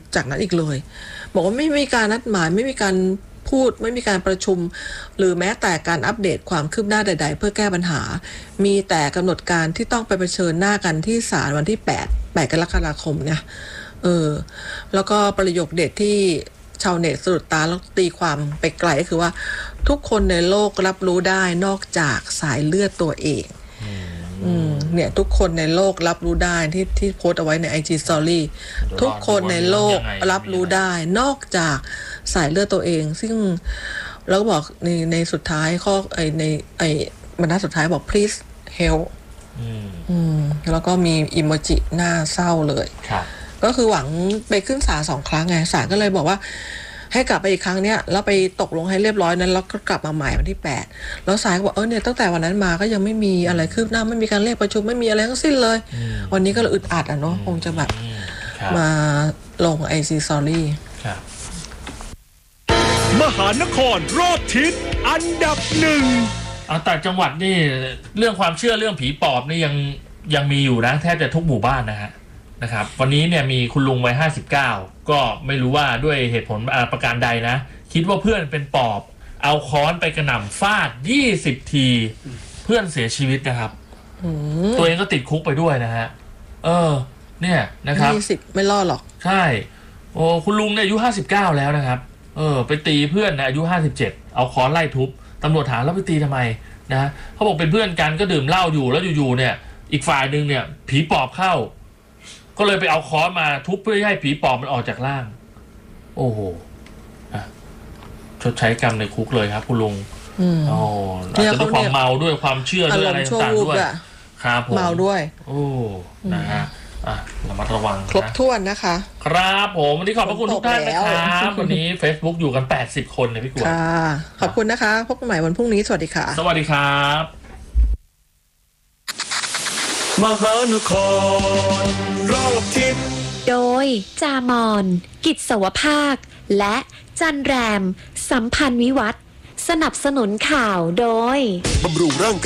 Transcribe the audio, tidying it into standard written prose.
จากนั้นอีกเลยบอกว่าไม่มีการนัดหมายไม่มีการพูดไม่มีการประชุมหรือแม้แต่การอัปเดตความคืบหน้าใดๆเพื่อแก้ปัญหามีแต่กำหนดการที่ต้องไปเผชิญหน้ากันที่ศาลวันที่8กรกฎาคมเนี่ยแล้วก็ประโยคเด็ดที่ชาวเน็ตสะดุดตาแล้วตีความไปไกลก็คือว่าทุกคนในโลกรับรู้ได้นอกจากสายเลือดตัวเองเนี่ยทุกคนในโลกรับรู้ได้ที่โพสต์เอาไว้ใน IG Story ทุกคนในโลกรับรู้ได้นอกจากสายเลือดตัวเองซึ่งแล้วก็บอกในสุดท้ายข้อในบรรทัดสุดท้ายบอก please help แล้วก็มีอิโมจิหน้าเศร้าเลยก็คือหวังไปขึ้นศาล2 ครั้งไงศาลก็เลยบอกว่าให้กลับไปอีกครั้งเนี้ยแล้วไปตกลงให้เรียบร้อยนั้นแล้วก็กลับมาใหม่วันที่8แล้วศาลก็บอกเนี่ยตั้งแต่วันนั้นมาก็ยังไม่มีอะไรคืบหน้าไม่มีการเรียกประชุมไม่มีอะไรทั้งสิ้นเลยวันนี้ก็เลยอึดอัดเนาะคงจะแบบมาลง IG Story มหานครรอบทิศอันดับ1 แต่จังหวัดนี่เรื่องความเชื่อเรื่องผีปอบนี่ยังมีอยู่นะแทบจะทุกหมู่บ้านนะครับวันนี้เนี่ยมีคุณลุงวัย59ก็ไม่รู้ว่าด้วยเหตุผลประการใดนะคิดว่าเพื่อนเป็นปอบเอาค้อนไปกระหน่ำฟาด20 ทีเพื่อนเสียชีวิตนะครับตัวเองก็ติดคุกไปด้วยนะฮะเนี่ยนะครับ 20ไม่รอดหรอกใช่โอ้คุณลุงเนี่ยอายุ59แล้วนะครับไปตีเพื่อนนะอายุ57เอาค้อนไล่ทุบตำรวจถามแล้วไปตีทำไมนะเขาบอกเป็นเพื่อนกันก็ดื่มเหล้าอยู่แล้วอยู่ๆเนี่ยอีกฝ่ายนึงเนี่ยผีปอบเข้าก็เลยไปเอาค้อนมาทุบเพื่อให้ผีปอบมันออกจากร่างโอ้โหชดใช้กรรมในคุกเลยครับคุณลุงอาจจะด้วยความเมาด้วยความเชื่อด้วยอะไรต่างๆด้วยครับผมเมาด้วยนะฮะระมัดระวังครบถ้วนนะคะครับผมวันนี้ขอบพระคุณทุกท่านนะครับวันนี้ Facebook อยู่กัน80 คนเลยพี่กัวค่ะขอบคุณนะคะพบกันใหม่วันพรุ่งนี้สวัสดีค่ะสวัสดีครับมหานครรอบทิศโดยจามอนกิจสวภาคและจันแรมสัมพันธ์วิวัฒน์สนับสนุนข่าวโดยบำรุงร่าง